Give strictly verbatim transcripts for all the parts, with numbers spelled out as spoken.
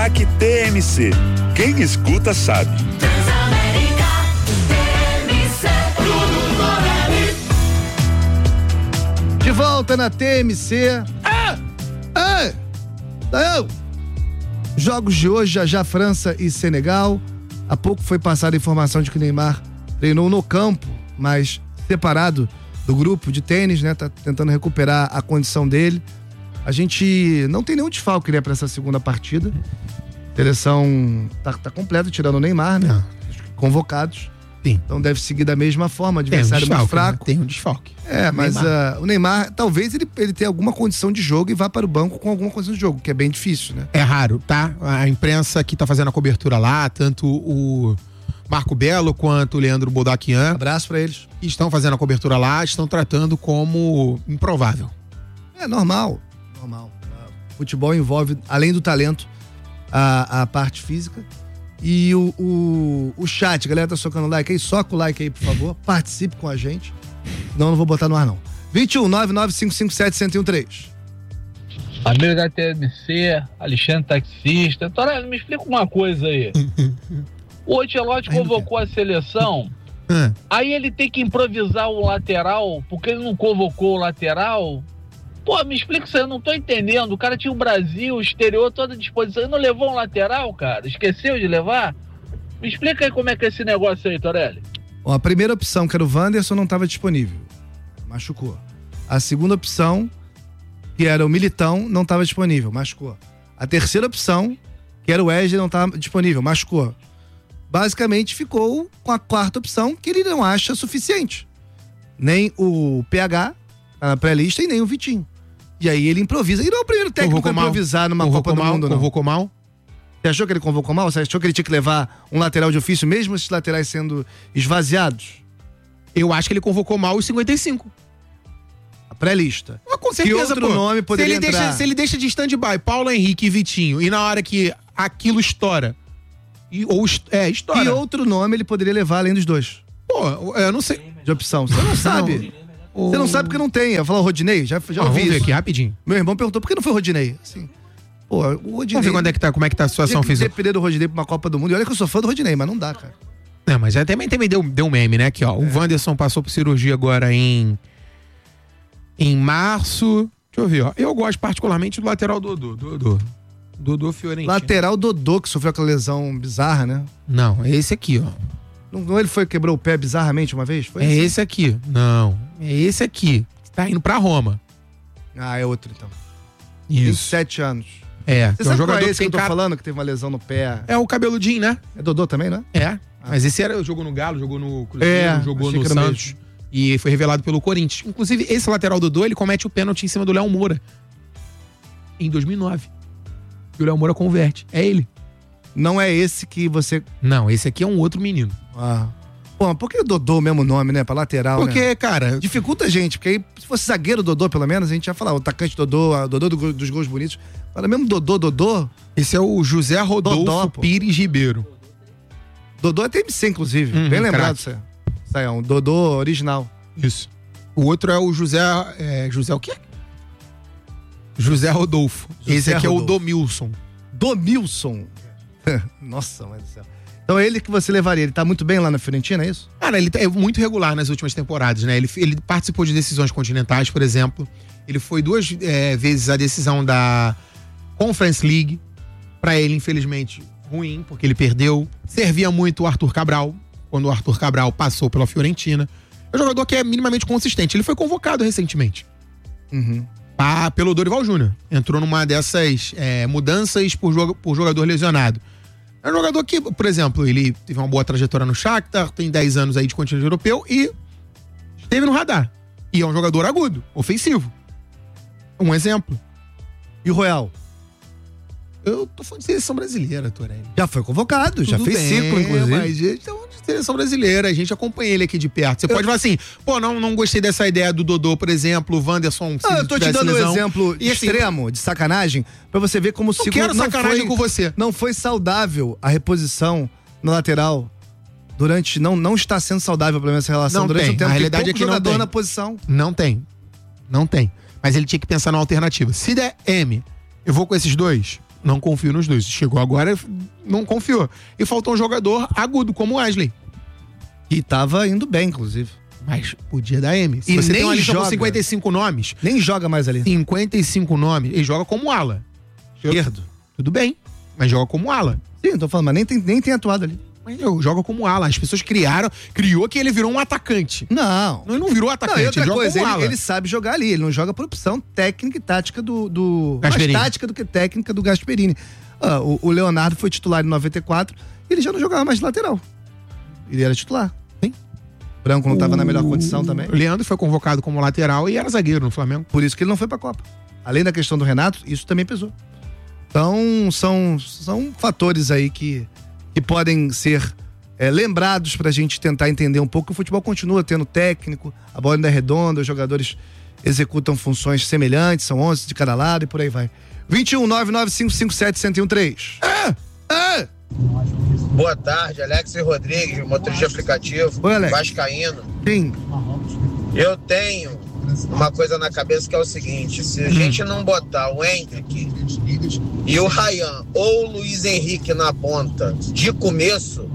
Destaque T M C. Quem escuta sabe. Transamérica, T M C, Bruno Morelli. De volta na T M C. Ah! Ah! Não! Jogos de hoje, já já França e Senegal. Há pouco foi passada a informação de que o Neymar treinou no campo, mas separado do grupo de tênis, né? Tá tentando recuperar a condição dele. A gente não tem nenhum desfalque, né, pra essa segunda partida. A seleção tá, tá completa, tirando o Neymar, né? Não. Convocados. Sim. Então deve seguir da mesma forma, adversário tem um muito fraco. Né? Tem um desfalque. É, mas Neymar. Uh, o Neymar, talvez ele, ele tenha alguma condição de jogo e vá para o banco com alguma condição de jogo, que é bem difícil, né? É raro, tá? A imprensa que tá fazendo a cobertura lá, tanto o Marco Belo quanto o Leandro Bodaquian. Abraço pra eles. Estão fazendo a cobertura lá, estão tratando como improvável. É normal, normal. Uh, futebol envolve, além do talento, a, a parte física. E o, o, o chat, a galera tá socando like aí, soca o like aí, por favor. Participe com a gente. Não, não vou botar no ar, não. vinte e um, nove nove cinco cinco sete, um zero um três. Amigo da T M C, Alexandre Taxista. Torelli, me explica uma coisa aí. O Ancelotti convocou a seleção, aí ele tem que improvisar o lateral, porque ele não convocou o lateral. Pô, me explica isso aí, eu não tô entendendo. O cara tinha o Brasil, o exterior, toda à disposição. Ele não levou um lateral, cara? Esqueceu de levar? Me explica aí como é que é esse negócio aí, Torelli. Bom, a primeira opção, que era o Wanderson, não estava disponível. Machucou. A segunda opção, que era o Militão, não estava disponível. Machucou. A terceira opção, que era o Wesley, não estava disponível. Machucou. Basicamente ficou com a quarta opção, que ele não acha suficiente. Nem o P H, na pré-lista, e nem o Vitinho. E aí ele improvisa. E não é o primeiro técnico a improvisar numa convocou Copa mal, do Mundo, não. Convocou mal? Você achou que ele convocou mal? Você achou que ele tinha que levar um lateral de ofício, mesmo esses laterais sendo esvaziados? Eu acho que ele convocou mal os cinquenta e cinco. A pré-lista. Mas com certeza, que outro pô, nome poderia se ele entrar? Deixa, se ele deixa de stand-by Paulo Henrique e Vitinho, e na hora que aquilo estoura, e, ou é, estoura. Que outro nome ele poderia levar além dos dois? Pô, eu não sei. De opção. Você não sabe. Não. Você não sabe porque não tem. Eu falo o Rodinei, já, já ah, ouvi vamos isso. ver aqui, rapidinho. Meu irmão perguntou por que não foi o Rodinei. Assim, pô, o Rodinei... Vamos ver quando é que tá, como é que tá a situação física. Depender do Rodinei pra uma Copa do Mundo. E olha que eu sou fã do Rodinei, mas não dá, cara. Não, mas também, também deu, deu um meme, né? Aqui, ó. É. O Wanderson passou por cirurgia agora em... Em março... Deixa eu ver, ó. Eu gosto particularmente do lateral Dodô. Dodô. Dodô Fiorentino. Lateral Dodô, que sofreu aquela lesão bizarra, né? Não, é esse aqui, ó. Não, não ele foi quebrou o pé bizarramente uma vez? Foi é assim? Esse aqui. Não, é esse aqui. Tá indo pra Roma. Ah, é outro então. Isso. vinte e sete anos. É. Você sabe um jogador qual é esse que, que eu tô cara... falando, que teve uma lesão no pé? É o cabeludinho, né? É Dodô também, né? É. Ah. Mas esse era, jogou no Galo, jogou no Cruzeiro, é, jogou no Santos. E foi revelado pelo Corinthians. Inclusive, esse lateral Dodô, ele comete o pênalti em cima do Léo Moura. Em dois mil e nove. E o Léo Moura converte. É ele. Não é esse que você... Não, esse aqui é um outro menino. Ah. Pô, por que o Dodô, o mesmo nome, né? Pra lateral, Porque, né? cara... Dificulta a gente, porque aí, se fosse zagueiro Dodô, pelo menos, a gente ia falar, o atacante Dodô, o Dodô do, dos gols bonitos. Fala mesmo Dodô, Dodô. Esse é o José Rodolfo Dodô, Pires Ribeiro. Dodô é T M C, inclusive. Uhum, bem lembrado, isso aí. É um Dodô original. Isso. O outro é o José... É, José o quê? José Rodolfo. José Esse aqui Rodolfo. É o Domilson. Domilson? Nossa, mãe do céu. Então é ele que você levaria, ele tá muito bem lá na Fiorentina, é isso? Cara, ele é muito regular nas últimas temporadas, né? Ele, ele participou de decisões continentais, por exemplo. Ele foi duas é, vezes a decisão da Conference League. Pra ele, infelizmente, ruim, porque ele perdeu. Servia muito o Arthur Cabral, quando o Arthur Cabral passou pela Fiorentina. É um jogador que é minimamente consistente. Ele foi convocado recentemente. Uhum. Ah, pelo Dorival Júnior. Entrou numa dessas é, mudanças por, jogo, por jogador lesionado. É um jogador que, por exemplo, ele teve uma boa trajetória no Shakhtar, tem dez anos aí de continente europeu e esteve no radar. E é um jogador agudo, ofensivo. Um exemplo. E o Royal? Eu tô falando de seleção brasileira, Torelli. Já foi convocado, Tudo já fez bem, ciclo, inclusive. Mas a gente tá falando de seleção brasileira, a gente acompanha ele aqui de perto. Você eu... pode falar assim, pô, não, não gostei dessa ideia do Dodô, por exemplo, o Wanderson. Ah, eu tô te dando um exemplo e extremo, assim, de sacanagem, pra você ver como o ciclo quero não sacanagem foi, com você. Não foi saudável a reposição na lateral. Durante, não, não está sendo saudável, pelo menos, essa relação. Não durante tem. um tempo. A realidade é que não tem. Na posição. Não tem. Não tem. Mas ele tinha que pensar numa alternativa. Se der M, eu vou com esses dois? não confio nos dois. Chegou agora, não confiou. E faltou um jogador agudo, como o Wesley. E tava indo bem, inclusive. Mas podia dar M. Se E você nem tem uma lista com joga. cinquenta e cinco nomes, Nem joga mais ali. cinquenta e cinco nomes, ele joga como ala. Esquerdo. Tudo bem, mas joga como ala. Sim, tô falando, mas nem tem, nem tem atuado ali. Mas eu, joga como ala. As pessoas criaram, criou que ele virou um atacante. Não. Não, ele não virou Não, atacante, e outra ele joga coisa, como ele, ala. ele sabe jogar ali, ele não joga por opção técnica e tática do... do mais Gasperini. tática do que técnica do Gasperini. Ah, o, o Leonardo foi titular em noventa e quatro e ele já não jogava mais de lateral. Ele era titular. Sim. Branco não estava na melhor condição também. O Leandro foi convocado como lateral e era zagueiro no Flamengo. Por isso que ele não foi pra Copa. Além da questão do Renato, isso também pesou. Então, são, são fatores aí que, que podem ser é, lembrados pra gente tentar entender um pouco que o futebol continua tendo técnico, a bola ainda é redonda, os jogadores executam funções semelhantes, são onze de cada lado e por aí vai. vinte e um, nove nove cinco cinco sete, um zero um três. É! É! Boa tarde, Alex Rodrigues, motorista de aplicativo, Oi, Alex. vascaíno. Sim. Eu tenho uma coisa na cabeça que é o seguinte, se a gente não botar o Hendrick e o Ryan ou o Luiz Henrique na ponta de começo,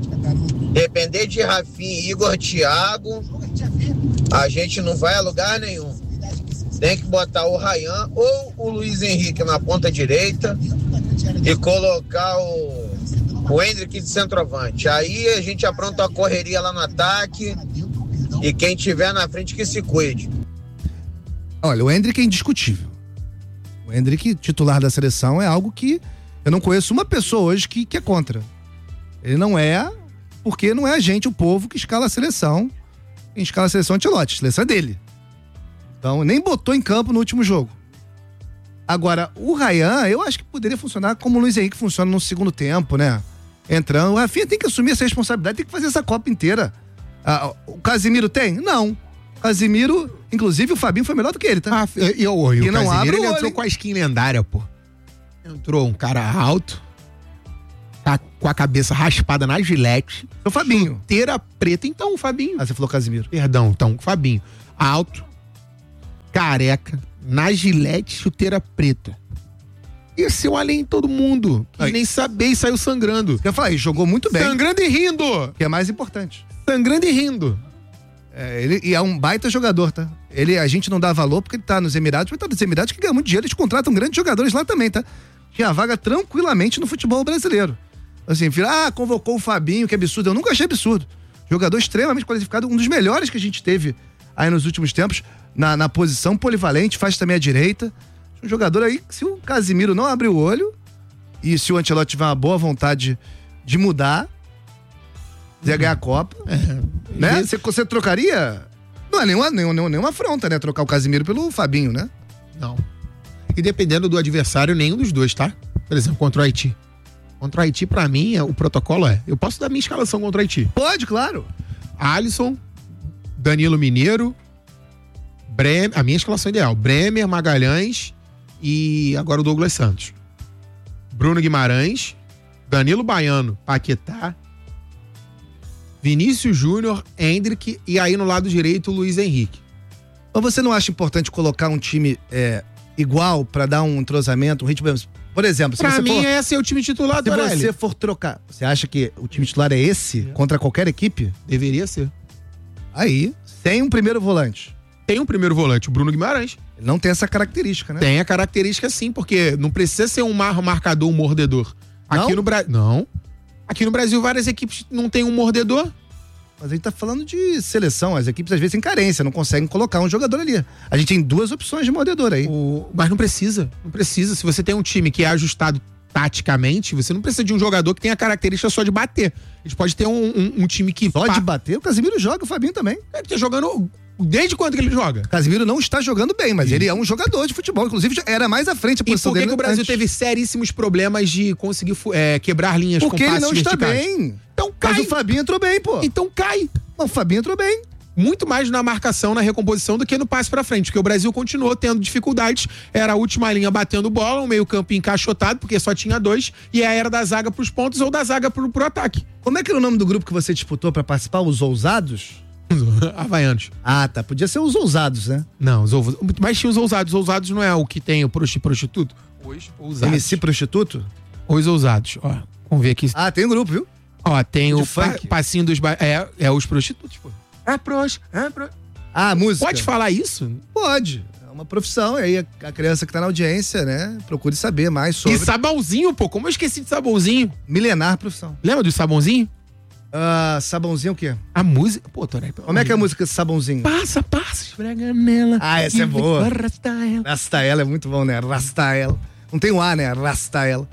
depender de Rafinha e Igor Thiago, a gente não vai a lugar nenhum. Tem que botar o Ryan ou o Luiz Henrique na ponta direita e colocar o, o Hendrick de centroavante. Aí a gente apronta a correria lá no ataque e quem tiver na frente que se cuide. Olha, o Hendrick é indiscutível. O Hendrick, titular da seleção, é algo que eu não conheço uma pessoa hoje que, que é contra. Ele não é, porque não é a gente, o povo, que escala a seleção. Quem escala a seleção é o Ancelotti, a seleção é dele. Então, nem botou em campo no último jogo. Agora, o Ryan, eu acho que poderia funcionar como o Luiz Henrique funciona no segundo tempo, né? Entrando. O Rafinha tem que assumir essa responsabilidade, tem que fazer essa Copa inteira. Ah, o Casimiro tem? Não. O Casimiro, inclusive, o Fabinho foi melhor do que ele, tá? Ah, e, e, o, e E o não Casemiro, abre o ele olho, entrou hein? com a skin lendária, pô. Entrou um cara alto, tá com a cabeça raspada na gilete, O Fabinho. chuteira preta. Então, o Fabinho. Ah, você falou Casimiro. Perdão, então, o Fabinho. Alto, careca, na gilete, chuteira preta. Esse é o além de todo mundo. Que Aí. nem saber e saiu sangrando. Quer falar, ele jogou muito bem, Sangrando e rindo. que é mais importante. Sangrando e rindo. É, ele, e é um baita jogador, tá? Ele, a gente não dá valor porque ele tá nos Emirados, mas tá nos Emirados que ganha muito dinheiro, eles contratam grandes jogadores lá também, tá? Tinha vaga tranquilamente no futebol brasileiro. Assim, ah, convocou o Fabinho, que absurdo. Eu nunca achei absurdo. Jogador extremamente qualificado, um dos melhores que a gente teve aí nos últimos tempos, na, na posição polivalente, faz também a direita. Um jogador aí, se o Casimiro não abrir o olho, e se o Ancelotti tiver uma boa vontade de mudar, quiser ganhar a Copa, né? Você, você trocaria? Não é nenhuma, nenhuma, nenhuma afronta, né? Trocar o Casimiro pelo Fabinho, né? Não. E dependendo do adversário, nenhum dos dois, tá? Por exemplo, contra o Haiti. Contra o Haiti, pra mim, é- o protocolo é... Eu posso dar minha escalação contra o Haiti. Pode, claro. Alisson, Danilo Mineiro, Bremer... A minha escalação ideal. Bremer, Magalhães e agora o Douglas Santos. Bruno Guimarães, Danilo Baiano, Paquetá, Vinícius Júnior, Hendrick e aí no lado direito o Luiz Henrique. Mas você não acha importante colocar um time é, igual pra dar um entrosamento, um ritmo? Por exemplo, se Pra você mim, for... esse é o time titular Se do Orelli. você for trocar, você acha que o time titular é esse contra qualquer equipe? Deveria ser. Aí, sem um primeiro volante. Tem um primeiro volante, o Bruno Guimarães. Ele não tem essa característica, né? Tem a característica sim, porque não precisa ser um mar marcador, um mordedor. Aqui Não? no Brasil. Não. Aqui no Brasil, várias equipes não tem um mordedor. Mas a gente tá falando de seleção. As equipes às vezes têm carência, não conseguem colocar um jogador ali. A gente tem duas opções de mordedor aí. O- Mas não precisa. Não precisa. Se você tem um time que é ajustado taticamente, você não precisa de um jogador que tenha a característica só de bater. A gente pode ter um, um- um time que. Só pa- de bater, o Casimiro joga, o Fabinho também. Ele tá jogando. Desde quando que ele joga? O Casimiro não está jogando bem, mas ele é um jogador de futebol. Inclusive, já era mais à frente a E posição por que, dele que o Brasil antes. teve seríssimos problemas de conseguir fu- é, quebrar linhas Porque com ele passes não está verticais? bem. Então Mas cai. o Fabinho entrou bem, pô. Então cai. O Fabinho entrou bem. Muito mais na marcação, na recomposição do que no passe pra frente, porque o Brasil continuou tendo dificuldades, era a última linha batendo bola, um meio campo encaixotado, porque só tinha dois, e aí era da zaga pros pontos ou da zaga pro, pro ataque. Como é que era o nome do grupo que você disputou pra participar? Os Ousados? Havaianos. Ah, tá. Podia ser os ousados, né? Não, os ousados. Mas tinha os ousados. Os ousados não é o que tem o prosti- prostituto? Os ousados. M C prostituto? Os ousados, ó. Vamos ver aqui. Ah, tem um grupo, viu? Ó, tem De o pa- funk? passinho dos... Ba... É, é os prostitutos, pô. É pros... É pro... Ah, música. Pode falar isso? Pode. É uma profissão. E aí a- a criança que tá na audiência, né? Procure saber mais sobre. E sabãozinho, pô. Como eu esqueci de sabãozinho? Milenar profissão. Lembra do sabãozinho? Ah, sabãozinho o quê? A música... Pô, Toré, Como é que é a música sabãozinho? Passa, passa, esfrega nela. Ah, essa é E boa. arrasta ela. Rastaela é muito bom, né? Rastaela. Não tem um A, né? Rastaela.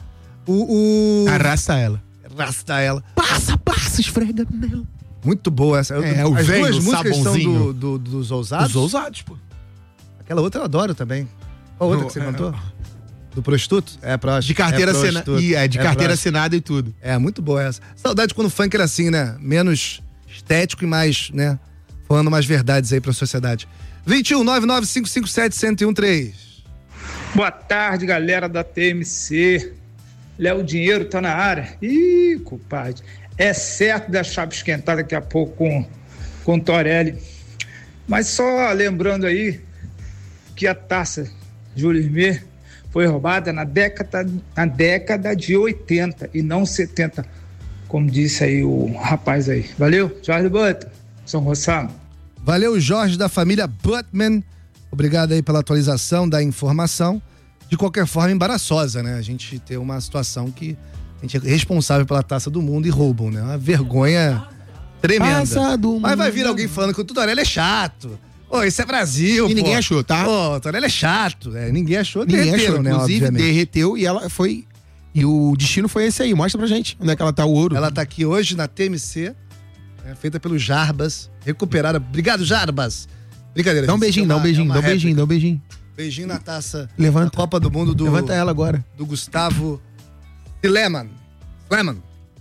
O. o... Arrasta ela. Rastaela. Passa, passa, esfrega nela. Muito boa essa. É, o As velho duas músicas são sabãozinho. do, do- dos ousados. Os ousados, pô. Aquela outra eu adoro também. Qual outra No- que você é, cantou? Do prostituto? É, próximo. De carteira é assinada. prostituto. E é, de É carteira próximo. assinada e tudo. É, muito boa essa. Saudade quando o funk era assim, né? Menos estético e mais, né? Falando mais verdades aí pra sociedade. vinte e um, nove nove cinco cinco sete, zero zero um três. Boa tarde, galera da T M C. Léo Dinheiro tá na área. Ih, compadre. É certo da chave esquentar daqui a pouco com, com o Torelli. Mas só lembrando aí que a taça Júlio Rimet foi roubada na década, na década de oitenta e não setenta, como disse aí o rapaz aí. Valeu, Jorge Button, São Gonçalo. Valeu, Jorge da família Butman. Obrigado aí pela atualização da informação. De qualquer forma, embaraçosa, né? A gente ter uma situação que a gente é responsável pela Taça do Mundo e roubam, né? Uma vergonha tremenda. Taça do Mas vai Mundo. vir alguém falando que o Torelli é chato. Ô, isso é Brasil, E pô. ninguém achou, tá? Pô, o Torelli é chato. É, ninguém achou, Ninguém derreteram, achou, né? inclusive, Obviamente. derreteu e ela foi... E o destino foi esse aí. Mostra pra gente onde é que ela tá, o ouro. Ela tá aqui hoje na T M C, né, feita pelo Jarbas, recuperada. Obrigado, Jarbas. Brincadeira. Dá um gente, beijinho, é dá um uma- beijinho, é uma dá um beijinho, dá um beijinho. réplica. Beijinho na taça Levanta. da Copa do Mundo do, Levanta ela agora. do Gustavo Sleman. Sleman.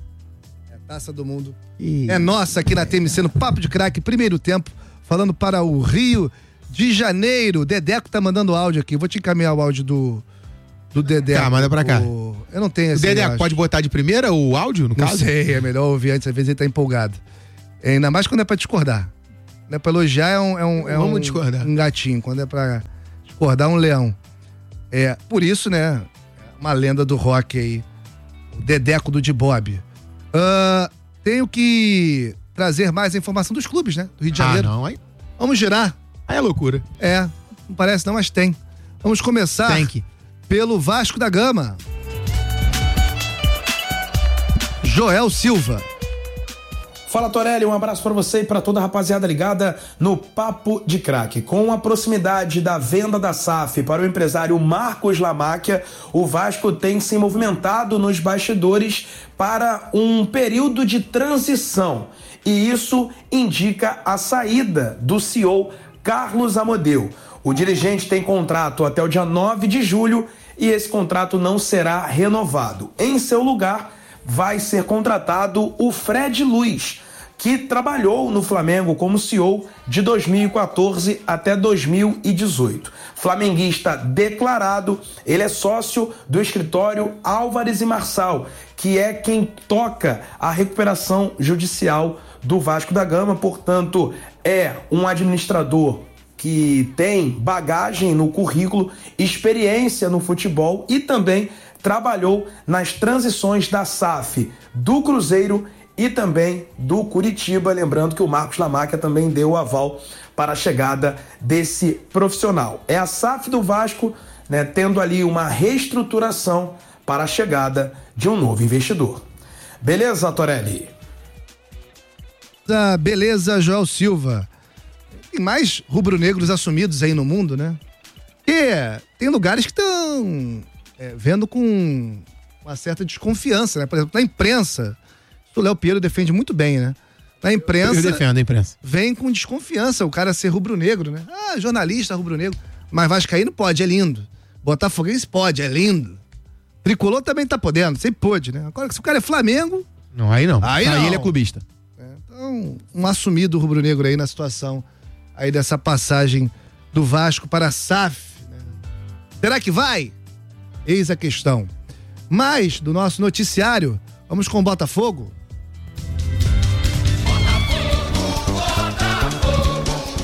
É a Taça do Mundo. E... É nossa aqui na T M C, no Papo de Craque, primeiro tempo, falando para o Rio de Janeiro. Dedeco tá mandando áudio aqui. Vou te encaminhar o áudio do, do Dedeco. Tá, manda pra cá. O- Eu não tenho O esse. Dedeco, eu acho. pode botar de primeira o áudio, no Não caso? sei, é melhor ouvir antes, às vezes ele tá empolgado. É, ainda mais quando é pra discordar. Quando é pra elogiar, é um, é um, é Vamos um, discordar. um gatinho. Quando é pra discordar, um leão. É, por isso, né, uma lenda do rock aí, o Dedeco do Dibob. Ah, tenho que trazer mais a informação dos clubes, né, do Rio de Ah, Janeiro. não. Aí, Vamos girar. aí é loucura. É, não parece não, mas tem. Vamos começar Tem que. pelo Vasco da Gama. Joel Silva. Fala, Torelli, um abraço pra você e pra toda a rapaziada ligada no Papo de Craque. Com a proximidade da venda da S A F para o empresário Marcos Lamáquia, o Vasco tem se movimentado nos bastidores para um período de transição. E isso indica a saída do C E O Carlos Amodeu. O dirigente tem contrato até o dia nove de julho e esse contrato não será renovado. Em seu lugar, vai ser contratado o Fred Luiz, que trabalhou no Flamengo como C E O de dois mil e quatorze até dois mil e dezoito. Flamenguista declarado, ele é sócio do escritório Álvares e Marçal, que é quem toca a recuperação judicial do Vasco da Gama, portanto, é um administrador que tem bagagem no currículo, experiência no futebol e também trabalhou nas transições da S A F do Cruzeiro e também do Curitiba. Lembrando que o Marcos Lamáquia também deu o aval para a chegada desse profissional. É a S A F do Vasco, né, tendo ali uma reestruturação para a chegada de um novo investidor. Beleza, Torelli? Ah, beleza, Joel Silva. Tem mais rubro-negros assumidos aí no mundo, né? Porque tem lugares que estão é, vendo com uma certa desconfiança, né? Por exemplo, na imprensa, o Léo Pinheiro defende muito bem, né? Na imprensa, Eu defendo a imprensa. vem com desconfiança o cara ser rubro-negro, né? Ah, jornalista rubro-negro. Mas vascaíno pode, é lindo. Botafoguense pode, é lindo. Tricolor também tá podendo, sempre pôde, né? Agora, se o cara é Flamengo, Não, aí não. Aí não. ele é clubista. então, um assumido rubro-negro aí na situação aí dessa passagem do Vasco para a S A F. Né? Será que vai? Eis a questão. Mas, do nosso noticiário, vamos com o Botafogo?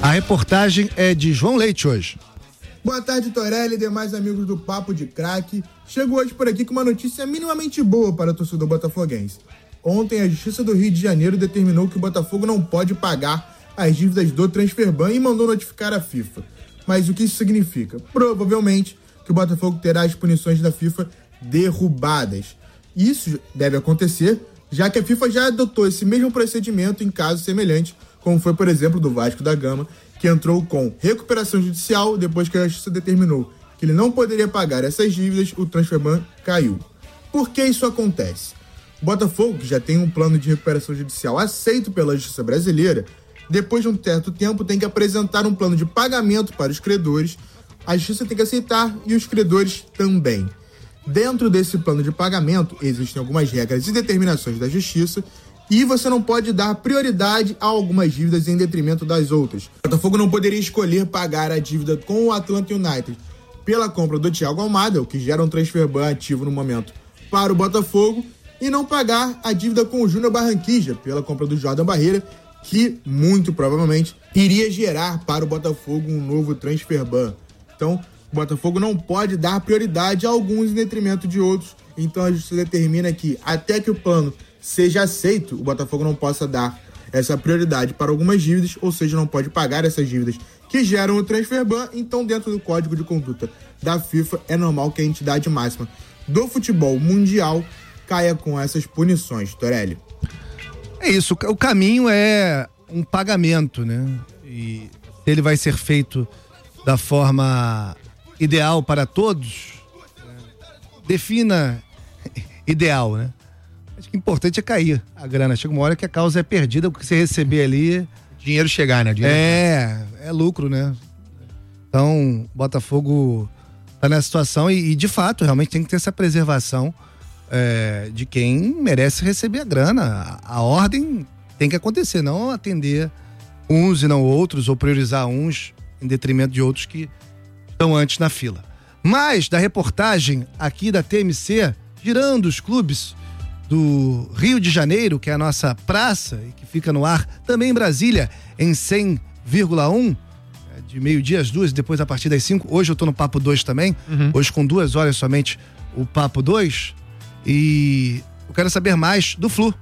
A reportagem é de João Leite hoje. Boa tarde, Torelli e demais amigos do Papo de Craque. Chego hoje por aqui com uma notícia minimamente boa para o torcedor botafoguense. Ontem, a Justiça do Rio de Janeiro determinou que o Botafogo não pode pagar as dívidas do Transferban e mandou notificar a FIFA. Mas o que isso significa? Provavelmente que o Botafogo terá as punições da FIFA derrubadas. Isso deve acontecer, já que a FIFA já adotou esse mesmo procedimento em casos semelhantes, como foi, por exemplo, do Vasco da Gama, que entrou com recuperação judicial depois que a Justiça determinou que ele não poderia pagar essas dívidas, o Transferban caiu. Por que isso acontece? O Botafogo, que já tem um plano de recuperação judicial aceito pela Justiça brasileira, depois de um certo tempo tem que apresentar um plano de pagamento para os credores, a Justiça tem que aceitar e os credores também. Dentro desse plano de pagamento existem algumas regras e determinações da Justiça, e você não pode dar prioridade a algumas dívidas em detrimento das outras. O Botafogo não poderia escolher pagar a dívida com o Atlanta United pela compra do Thiago Almada, o que gera um Transferban ativo no momento para o Botafogo, e não pagar a dívida com o Júnior Barranquilla pela compra do Jordan Barreira, que muito provavelmente iria gerar para o Botafogo um novo Transferban. Então, o Botafogo não pode dar prioridade a alguns em detrimento de outros. Então, a Justiça determina que até que o plano seja aceito, o Botafogo não possa dar essa prioridade para algumas dívidas, ou seja, não pode pagar essas dívidas que geram o Transferban. Então, dentro do Código de Conduta da FIFA, é normal que a entidade máxima do futebol mundial caia com essas punições, Torelli. É isso, o caminho é um pagamento, né? E ele vai ser feito da forma ideal para todos. Defina ideal, né? Acho que o importante é cair a grana. Chega uma hora que a causa é perdida, o que você receber ali... Dinheiro chegar, né? Dinheiro é, chegar. é lucro, né? Então, o Botafogo tá nessa situação e, e, de fato, realmente tem que ter essa preservação é, de quem merece receber a grana. A, a ordem tem que acontecer, não atender uns e não outros, ou priorizar uns em detrimento de outros que estão antes na fila. Mas, da reportagem aqui da T M C, girando os clubes do Rio de Janeiro, que é a nossa praça e que fica no ar também em Brasília, em cem vírgula um, de meio-dia às duas e depois a partir das cinco. Hoje eu tô no Papo dois também, uhum. Hoje com duas horas somente o Papo dois, e eu quero saber mais do Flu.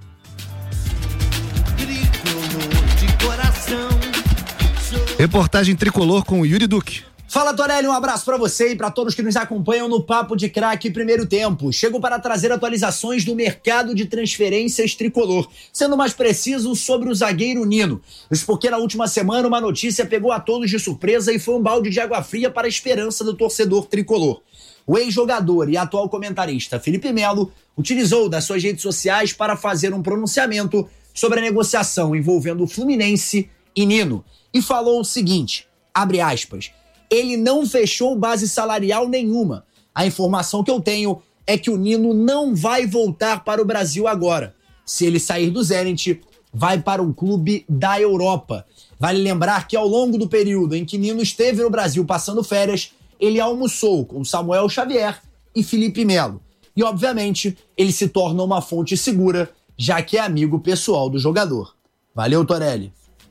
Reportagem tricolor com o Yuri Duque. Fala, Torelli, um abraço pra você e pra todos que nos acompanham no Papo de Craque Primeiro Tempo. Chego para trazer atualizações do mercado de transferências tricolor, sendo mais preciso sobre o zagueiro Nino. Isso porque na última semana uma notícia pegou a todos de surpresa e foi um balde de água fria para a esperança do torcedor tricolor. O ex-jogador e atual comentarista Felipe Melo utilizou das suas redes sociais para fazer um pronunciamento sobre a negociação envolvendo o Fluminense e Nino. E falou o seguinte, abre aspas, ele não fechou base salarial nenhuma. A informação que eu tenho é que o Nino não vai voltar para o Brasil agora. Se ele sair do Zenit, vai para um clube da Europa. Vale lembrar que ao longo do período em que Nino esteve no Brasil passando férias, ele almoçou com Samuel Xavier e Felipe Melo. E, obviamente, ele se torna uma fonte segura, já que é amigo pessoal do jogador. Valeu, Torelli.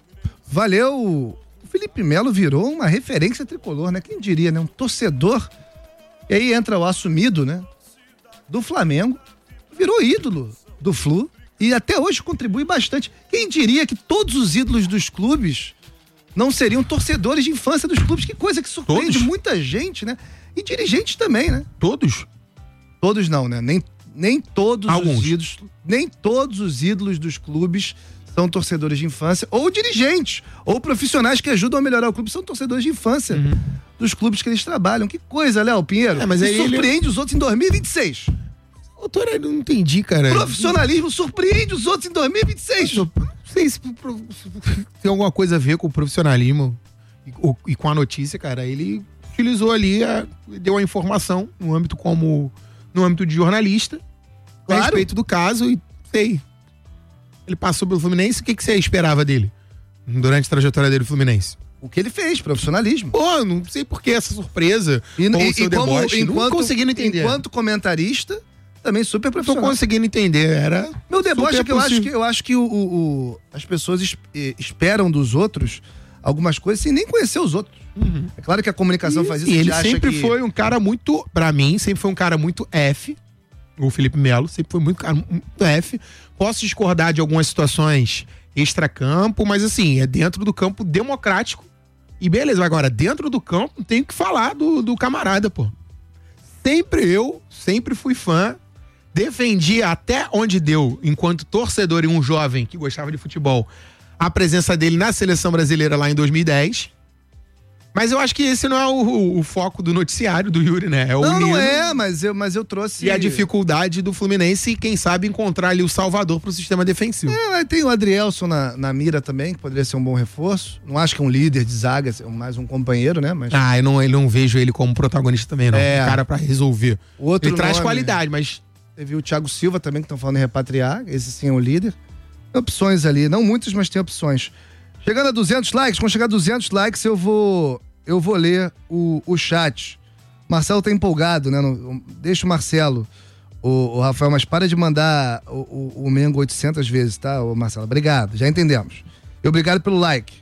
Valeu. O Felipe Melo virou uma referência tricolor, né? Quem diria, né? Um torcedor. E aí entra o assumido, né? Do Flamengo. Virou ídolo do Flu. E até hoje contribui bastante. Quem diria que todos os ídolos dos clubes não seriam torcedores de infância dos clubes? Que coisa que surpreende todos? Muita gente, né? E dirigentes também, né? Todos? Todos não, né? Nem, nem todos Alguns. os ídolos. Nem todos os ídolos dos clubes são torcedores de infância, ou dirigentes, ou profissionais que ajudam a melhorar o clube, são torcedores de infância uhum. dos clubes que eles trabalham. Que coisa, Léo Pinheiro. É, mas aí surpreende ele... os outros em dois mil e vinte e seis. Doutor, eu não entendi, cara. Profissionalismo surpreende os outros em dois mil e vinte e seis. Não sei se tem alguma coisa a ver com o profissionalismo e, e com a notícia, cara. Ele utilizou ali, a, deu a informação no âmbito como no âmbito de jornalista, claro, a respeito do caso, e sei. Ele passou pelo Fluminense, o que, que você esperava dele durante a trajetória dele no Fluminense? O que ele fez, profissionalismo. Pô, não sei por que essa surpresa e, com e, o seu e deboche. Como, enquanto, não conseguindo entender. Enquanto comentarista, também super profissional. Tô conseguindo entender, era... Meu deboche é que eu acho que, eu acho que o, o, o, as pessoas es, esperam dos outros algumas coisas sem nem conhecer os outros. Uhum. É claro que a comunicação e, faz isso. E ele acha sempre que... foi um cara muito, pra mim, sempre foi um cara muito F, o Felipe Melo, sempre foi muito, cara, muito F. Posso discordar de algumas situações extracampo, mas assim, é dentro do campo democrático. E beleza, agora, dentro do campo, tem que falar do, do camarada, pô. Sempre eu, sempre fui fã, defendi até onde deu, enquanto torcedor e um jovem que gostava de futebol, a presença dele na seleção brasileira lá em dois mil e dez. Mas eu acho que esse não é o, o, o foco do noticiário do Yuri, né? É o não, Nino, não é, mas eu, mas eu trouxe... E a dificuldade do Fluminense e, quem sabe, encontrar ali o salvador pro sistema defensivo. É, tem o Adrielson na, na mira também, que poderia ser um bom reforço. Não acho que é um líder de zaga, é mais um companheiro, né? Mas... Ah, eu não, eu não vejo ele como protagonista também, não. É. Um cara pra resolver. O outro ele traz nome, qualidade, mas... Teve o Thiago Silva também, que estão falando em repatriar. Esse sim é o líder. Tem opções ali, não muitas, mas tem opções. Chegando a duzentos likes, quando chegar a duzentos likes, eu vou... Eu vou ler o, o chat. Marcelo tá empolgado, né? No, deixa o Marcelo, o, o Rafael, mas para de mandar o, o, o Mengo oitocentas vezes, tá, ô Marcelo? Obrigado, já entendemos. E obrigado pelo like.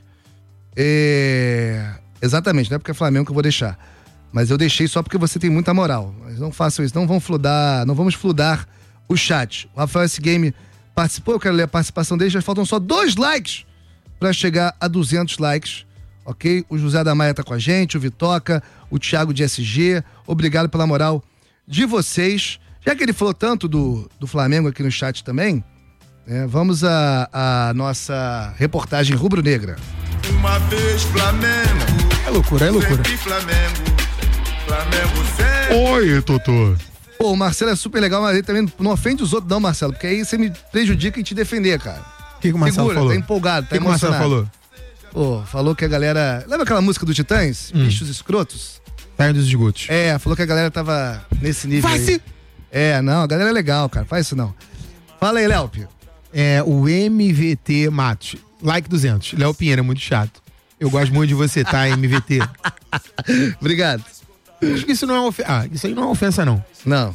É... Exatamente, não é porque é Flamengo que eu vou deixar. Mas eu deixei só porque você tem muita moral. Mas não façam isso, não vão fludar, não vamos fludar o chat. O Rafael S. Game participou, eu quero ler a participação dele, já faltam só dois likes para chegar a duzentos likes. Ok? O José da Maia tá com a gente, o Vitoca, o Thiago de S G. Obrigado pela moral de vocês. Já que ele falou tanto do, do Flamengo aqui no chat também, né, vamos à a, a nossa reportagem rubro-negra. Uma vez Flamengo. É loucura, é loucura. Flamengo. Flamengo sempre. Oi, Totô. Pô, o Marcelo é super legal, mas ele também não ofende os outros não, Marcelo, porque aí você me prejudica em te defender, cara. O que, que o Marcelo Segura, falou? Tá empolgado, tá que emocionado. O que o Marcelo falou? Pô, falou que a galera... Lembra aquela música do Titãs? Hum. Bichos escrotos? Saindo dos esgotos. É, falou que a galera tava nesse nível. Vai aí. se... É, não, a galera é legal, cara. Faz isso não. Fala aí, Léo. É, o M V T Matos. Like duzentos. Léo Pinheiro é muito chato. Eu gosto muito de você, tá, M V T? Obrigado. Acho que isso não é ofensa. Ah, isso aí não é ofensa, não. Não.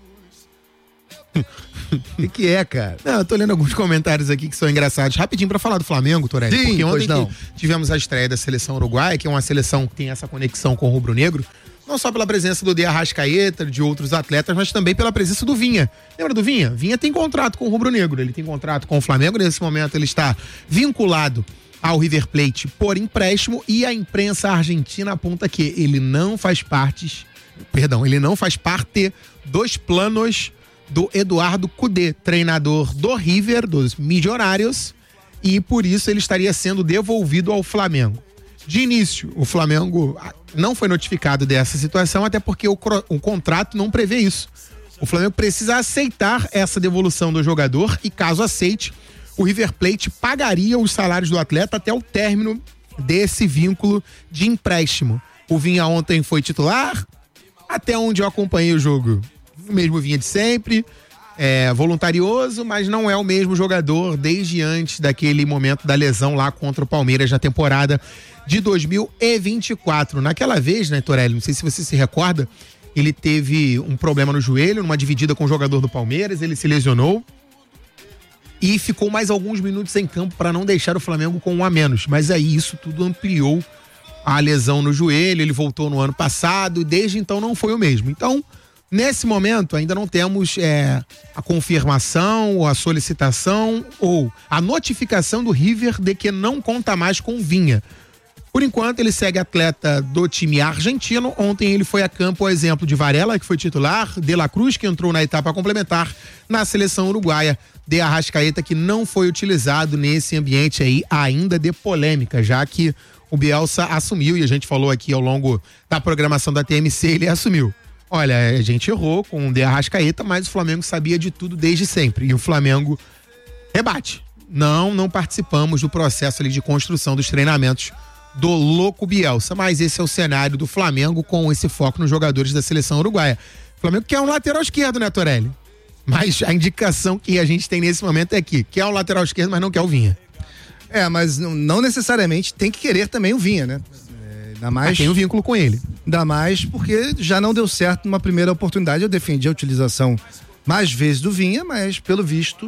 O que, que é, cara? Não, eu tô lendo alguns comentários aqui que são engraçados. Rapidinho pra falar do Flamengo, Torelli. Sim, porque ontem não. que tivemos a estreia da seleção uruguaia, que é uma seleção que tem essa conexão com o rubro-negro, não só pela presença do De Arrascaeta, de outros atletas, mas também pela presença do Vinha. Lembra do Vinha? Vinha tem contrato com o rubro-negro, ele tem contrato com o Flamengo, nesse momento ele está vinculado ao River Plate por empréstimo, e a imprensa argentina aponta que ele não faz parte, perdão, ele não faz parte dos planos do Eduardo Cudê, treinador do River, dos Milionários, e por isso ele estaria sendo devolvido ao Flamengo. De início, o Flamengo não foi notificado dessa situação, até porque o, o contrato não prevê isso. O Flamengo precisa aceitar essa devolução do jogador e, caso aceite, o River Plate pagaria os salários do atleta até o término desse vínculo de empréstimo. O Vinha ontem foi titular, até onde eu acompanhei o jogo. O mesmo Vinha de sempre, é voluntarioso, mas não é o mesmo jogador desde antes daquele momento da lesão lá contra o Palmeiras na temporada de dois mil e vinte e quatro. Naquela vez, né, Torelli, não sei se você se recorda, ele teve um problema no joelho, numa dividida com o jogador do Palmeiras, ele se lesionou e ficou mais alguns minutos em campo para não deixar o Flamengo com um a menos. Mas aí isso tudo ampliou a lesão no joelho, ele voltou no ano passado e desde então não foi o mesmo. Então, nesse momento, ainda não temos é, a confirmação, ou a solicitação ou a notificação do River de que não conta mais com o Vinha. Por enquanto, ele segue atleta do time argentino. Ontem ele foi a campo, ao exemplo de Varela, que foi titular, De La Cruz, que entrou na etapa complementar na seleção uruguaia, De Arrascaeta, que não foi utilizado nesse ambiente aí ainda de polêmica, já que o Bielsa assumiu, e a gente falou aqui ao longo da programação da T M C, ele assumiu. Olha, a gente errou com o De Arrascaeta, mas o Flamengo sabia de tudo desde sempre. E o Flamengo rebate. Não, não participamos do processo ali de construção dos treinamentos do louco Bielsa. Mas esse é o cenário do Flamengo com esse foco nos jogadores da seleção uruguaia. O Flamengo quer um lateral esquerdo, né, Torelli? Mas a indicação que a gente tem nesse momento é que quer um lateral esquerdo, mas não quer o Vinha. É, mas não, não necessariamente tem que querer também o Vinha, né? É, ainda mais... Ah, tem um vínculo com ele. Ainda mais porque já não deu certo numa primeira oportunidade. Eu defendi a utilização mais vezes do Vinha, mas pelo visto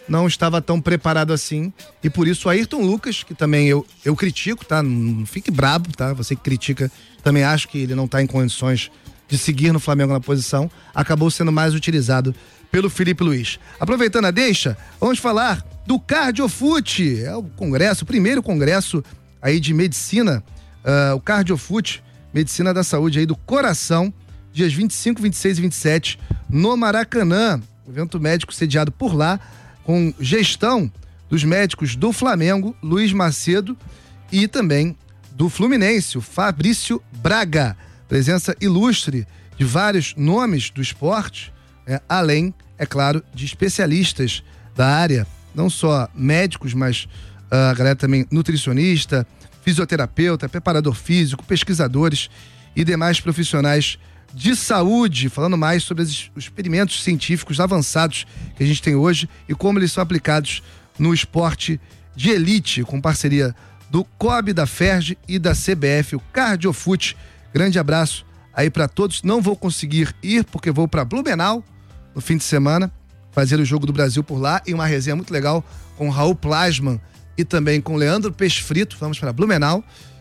não estava tão preparado assim. E por isso o Ayrton Lucas, que também eu, eu critico, tá? Não fique brabo, tá? Você que critica, também acho que ele não tá em condições de seguir no Flamengo na posição, acabou sendo mais utilizado pelo Felipe Luiz. Aproveitando a deixa, vamos falar do Cardiofute. É o congresso, o primeiro congresso aí de medicina, uh, o Cardiofute, medicina da saúde aí do coração, dias vinte e cinco, vinte e seis e vinte e sete, no Maracanã. Evento médico sediado por lá, com gestão dos médicos do Flamengo, Luiz Macedo, e também do Fluminense, o Fabrício Braga. Presença ilustre de vários nomes do esporte, é, além, é claro, de especialistas da área, não só médicos, mas a galera também nutricionista, fisioterapeuta, preparador físico, pesquisadores e demais profissionais de saúde, falando mais sobre os experimentos científicos avançados que a gente tem hoje e como eles são aplicados no esporte de elite, com parceria do C O B, da F E R J e da C B F, o Cardiofute. Grande abraço aí para todos. Não vou conseguir ir porque vou para Blumenau no fim de semana, fazer o Jogo do Brasil por lá, e uma resenha muito legal com Raul Plasman e também com Leandro Peixe Frito. Vamos para Blumenau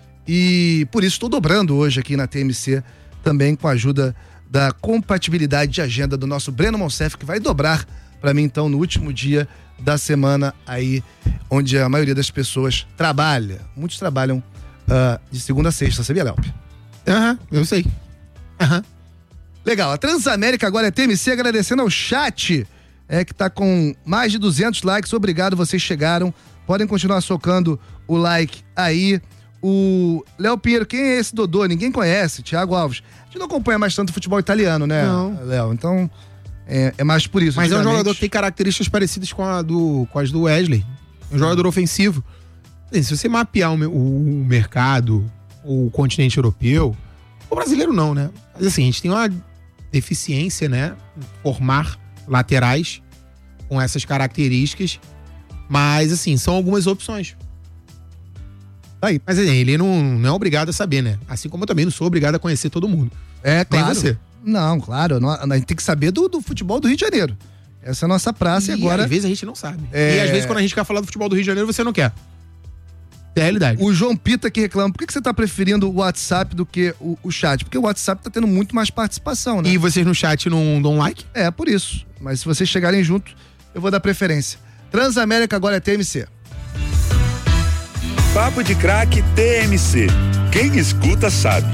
e por isso estou dobrando hoje aqui na T M C, também com a ajuda da compatibilidade de agenda do nosso Breno Monsef, que vai dobrar para mim então no último dia da semana aí, onde a maioria das pessoas trabalha. Muitos trabalham uh, de segunda a sexta, sabia, Léo? Aham, uhum, eu sei. Aham. Uhum. Legal, a Transamérica agora é T M C, agradecendo ao chat, é, que tá com mais de duzentos likes. Obrigado, vocês chegaram. Podem continuar socando o like aí. O Léo Pinheiro, quem é esse Dodô? Ninguém conhece. Thiago Alves. A gente não acompanha mais tanto futebol italiano, né, Léo? Então, é, é mais por isso. Mas é um jogador que tem características parecidas com, a do, com as do Wesley. É um jogador ofensivo. Se você mapear o, o, o mercado, o continente europeu, o brasileiro não, né? Mas assim, a gente tem uma deficiência, né? Em formar laterais com essas características. Mas, assim, são algumas opções. Aí. Mas assim, ele não, não é obrigado a saber, né? Assim como eu também não sou obrigado a conhecer todo mundo. É, claro. Nem você. Não, claro. Não, a gente tem que saber do, do futebol do Rio de Janeiro. Essa é a nossa praça e, e agora... às vezes a gente não sabe. É... E às vezes quando a gente quer falar do futebol do Rio de Janeiro, você não quer. É a realidade. O João Pita que reclama, por que, que você tá preferindo o WhatsApp do que o, o chat? Porque o WhatsApp tá tendo muito mais participação, né? E vocês no chat não dão like? É, por isso. Mas se vocês chegarem junto, eu vou dar preferência. Transamérica agora é T M C. Papo de Craque T M C. Quem escuta sabe.